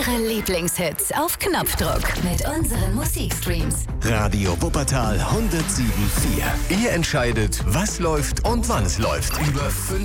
Eure Lieblingshits auf Knopfdruck mit unseren Musikstreams. Radio Wuppertal 107.4. Ihr entscheidet, was läuft und wann es läuft. Über